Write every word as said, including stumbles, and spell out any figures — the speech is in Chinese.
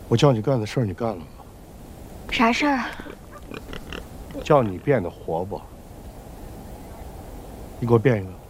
我叫你干的事儿，你干了吗？ 啥事儿？ 叫你变得活泼，你给我变一个。